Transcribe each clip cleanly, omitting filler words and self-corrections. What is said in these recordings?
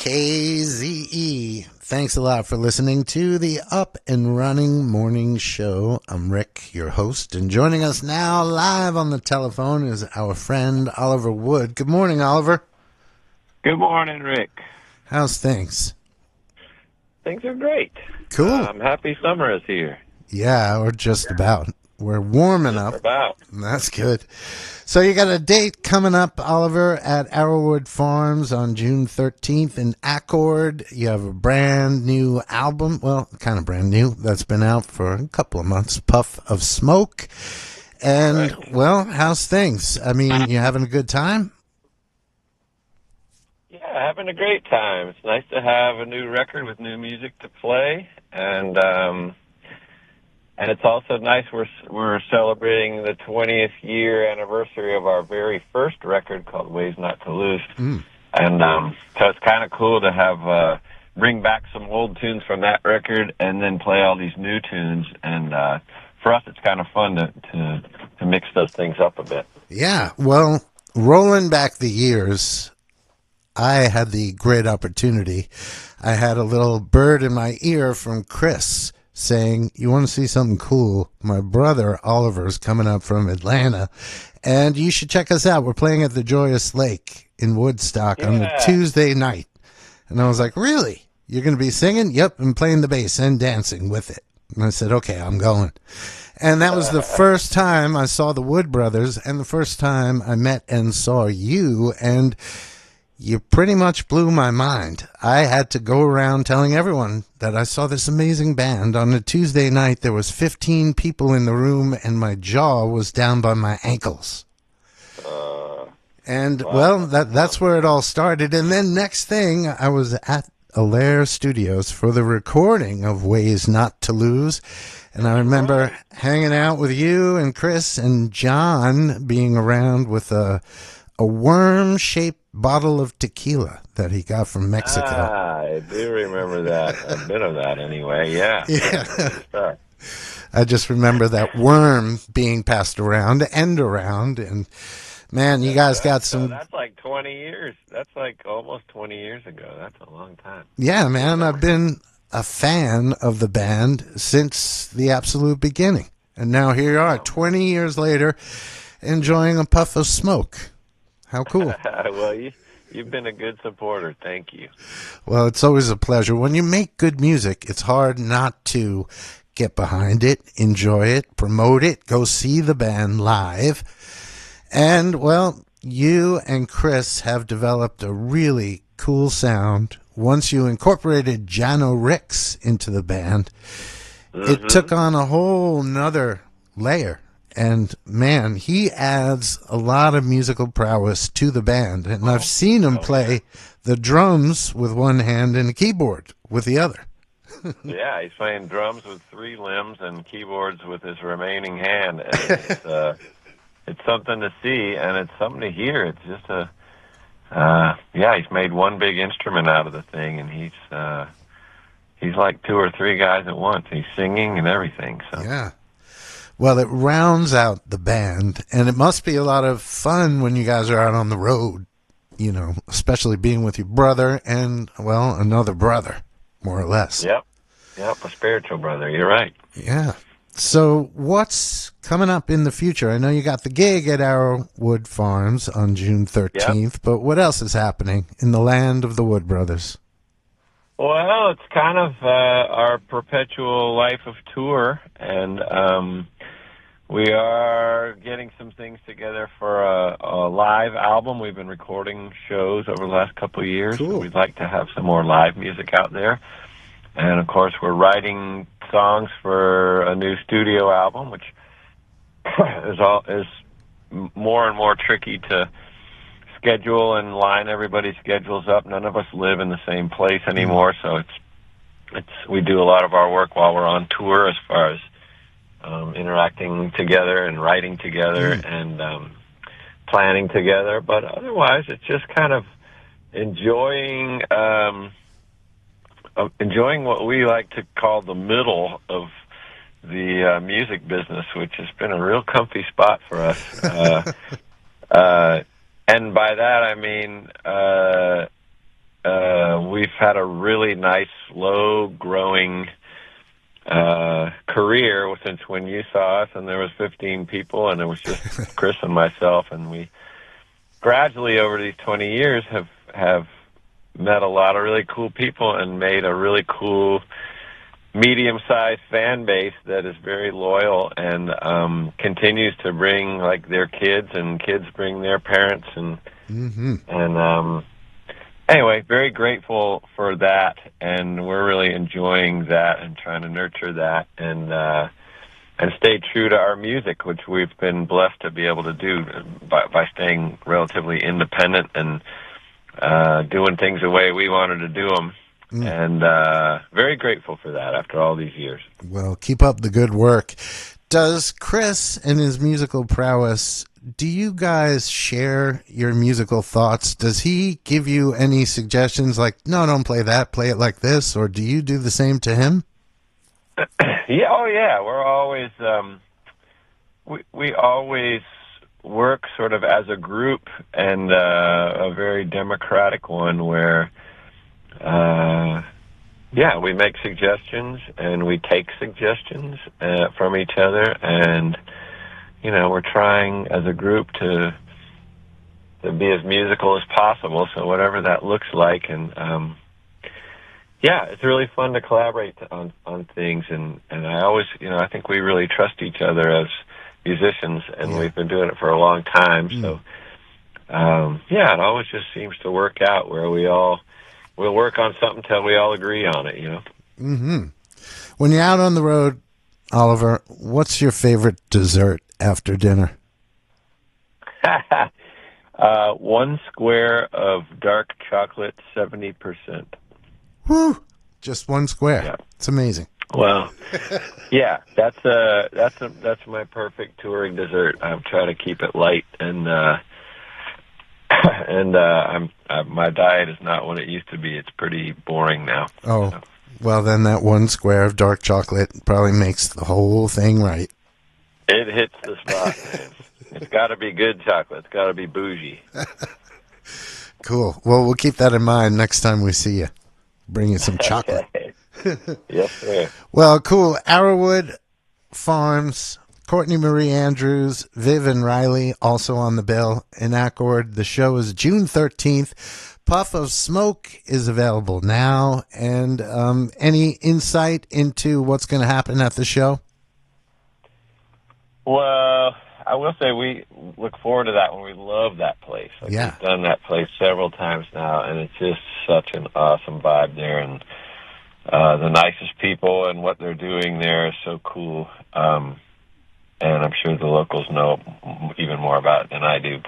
KZE. Thanks a lot for listening to the Up and Running Morning Show. I'm Rick, your host, and joining us now live on the telephone is our friend Oliver Wood. Good morning, Oliver. Good morning, Rick. How's things? Things are great. Cool. Happy summer is here. Yeah, or just about. We're warming up. About. That's good. So you got a date coming up, Oliver, at Arrowwood Farms on June 13th in Accord. You have a brand new album, well, kind of brand new, that's been out for a couple of months, Puff of Smoke. And, Right. well, how's things? I mean, you having a good time? Yeah, having a great time. It's nice to have a new record with new music to play, and it's also nice we're celebrating the 20th year anniversary of our very first record called Ways Not to Lose. And so it's kind of cool to have bring back some old tunes from that record and then play all these new tunes. And for us, it's kind of fun to mix those things up a bit. Yeah, well, rolling back the years, I had the great opportunity. I had a little bird in my ear from Chris saying, you want to see something cool? My brother Oliver's coming up from Atlanta, and you should check us out. We're playing at the Joyous Lake in Woodstock on a Tuesday night. And I was like, really? You're going to be singing? Yep, and playing the bass and dancing with it. And I said, okay, I'm going. And that was the first time I saw the Wood Brothers and the first time I met and saw you, and you pretty much blew my mind. I had to go around telling everyone that I saw this amazing band. On a Tuesday night, there was 15 people in the room, and my jaw was down by my ankles. And, well, that's where it all started. And then next thing, I was at Allaire Studios for the recording of Ways Not to Lose. And I remember hanging out with you and Chris and John being around with a worm-shaped bottle of tequila that he got from Mexico. I do remember that. A bit of that anyway, yeah. Yeah. I just remember that worm being passed around and around, and man, you guys got some... That's like 20 years. That's like almost 20 years ago. That's a long time. Yeah, man, I've been a fan of the band since the absolute beginning. And now here you are, 20 years later, enjoying a puff of smoke. How cool. Well, you've been a good supporter. Thank you. Well, it's always a pleasure. When you make good music, it's hard not to get behind it, enjoy it, promote it, go see the band live. And, well, you and Chris have developed a really cool sound. Once you incorporated Jano Ricks into the band, it took on a whole nother layer. And, man, he adds a lot of musical prowess to the band. And I've seen him play the drums with one hand and a keyboard with the other. Yeah, he's playing drums with 3 limbs and keyboards with his remaining hand. And it's something to see, and it's something to hear. It's just he's made one big instrument out of the thing, and he's like 2 or 3 guys at once. He's singing and everything. So. Yeah. Well, it rounds out the band, and it must be a lot of fun when you guys are out on the road, you know, especially being with your brother and, well, another brother, more or less. Yep, a spiritual brother. You're right. Yeah. So what's coming up in the future? I know you got the gig at Arrowwood Farms on June 13th, but what else is happening in the land of the Wood Brothers? Well, it's kind of our perpetual life of tour, and we are getting some things together for a live album. We've been recording shows over the last couple of years. Cool. So we'd like to have some more live music out there. And, of course, we're writing songs for a new studio album, which is more and more tricky to schedule and line everybody's schedules up. None of us live in the same place anymore, so we do a lot of our work while we're on tour as far as interacting together and writing together and planning together. But otherwise, it's just kind of enjoying what we like to call the middle of the music business, which has been a real comfy spot for us. And by that I mean we've had a really nice, slow-growing career since when you saw us, and there was 15 people, and it was just Chris and myself, and we gradually over these 20 years have met a lot of really cool people and made a really cool medium-sized fan base that is very loyal and continues to bring like their kids, and kids bring their parents, and anyway, very grateful for that, and we're really enjoying that and trying to nurture that and stay true to our music, which we've been blessed to be able to do by staying relatively independent and doing things the way we wanted to do them. And very grateful for that after all these years. Well, keep up the good work. Does Chris and his musical prowess, do you guys share your musical thoughts? Does he give you any suggestions like, no, don't play that, play it like this? Or do you do the same to him? Yeah, oh yeah. We're always, we always work sort of as a group, and a very democratic one where, yeah, we make suggestions and we take suggestions from each other, and you know, we're trying as a group to be as musical as possible. So whatever that looks like, and yeah, it's really fun to collaborate on things, and I always, you know, I think we really trust each other as musicians, and we've been doing it for a long time. So yeah, it always just seems to work out where we'll work on something till we all agree on it, you know. When you're out on the road, Oliver, what's your favorite dessert after dinner? 1 square of dark chocolate, 70%. Whew! Just 1 square. Yeah. It's amazing. Well, yeah, that's my perfect touring dessert. I'm trying to keep it light, and my diet is not what it used to be. It's pretty boring now. Oh, so. Well, then that 1 square of dark chocolate probably makes the whole thing right. It hits the spot. It's got to be good chocolate. It's got to be bougie. Cool. Well, we'll keep that in mind next time we see you. Bring you some chocolate. Yes, sir. Well, cool. Arrowwood Farms, Courtney Marie Andrews, Viv and Riley also on the bill in Accord. The show is June 13th. Puff of Smoke is available now. And any insight into what's going to happen at the show? Well, I will say we look forward to that one. We love that place. We've done that place several times now, and it's just such an awesome vibe there, and the nicest people, and what they're doing there is so cool. And I'm sure the locals know even more about it than I do.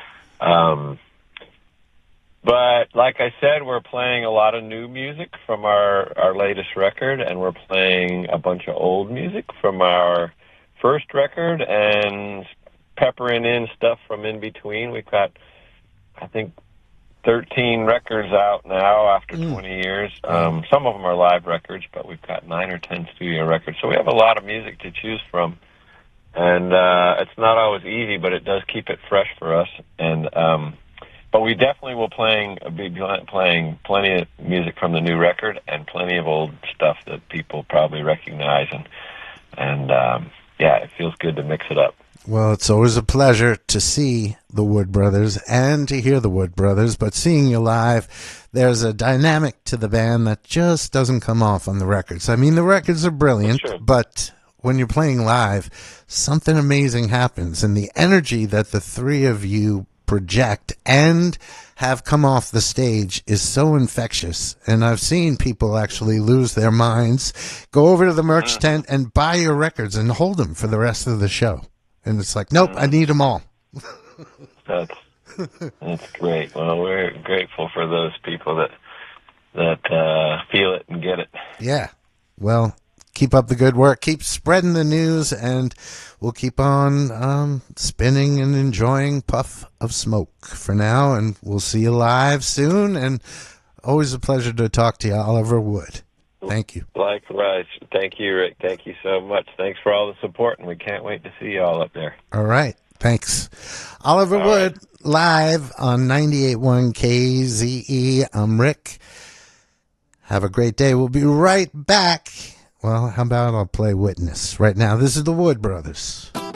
But like I said, we're playing a lot of new music from our latest record, and we're playing a bunch of old music from our first record, and peppering in stuff from in between. We've got, I think, 13 records out now after 20 years. Some of them are live records, but we've got 9 or 10 studio records. So we have a lot of music to choose from. And it's not always easy, but it does keep it fresh for us. And but we definitely will be playing plenty of music from the new record and plenty of old stuff that people probably recognize. And yeah, it feels good to mix it up. Well, it's always a pleasure to see the Wood Brothers and to hear the Wood Brothers, but seeing you live, there's a dynamic to the band that just doesn't come off on the records. I mean, the records are brilliant, but when you're playing live, something amazing happens, and the energy that the three of you project and have come off the stage is so infectious. And I've seen people actually lose their minds, go over to the merch tent and buy your records and hold them for the rest of the show. And it's like, nope, I need them all. That's great. Well, we're grateful for those people that feel it and get it. Yeah. Well, keep up the good work. Keep spreading the news, and we'll keep on spinning and enjoying Puff of Smoke for now. And we'll see you live soon. And always a pleasure to talk to you, Oliver Wood. Thank you. Likewise. Thank you, Rick. Thank you so much. Thanks for all the support, and we can't wait to see you all up there. All right. Thanks. Oliver Wood, live on 98.1 KZE. I'm Rick. Have a great day. We'll be right back. Well, how about I'll play Witness right now? This is the Wood Brothers.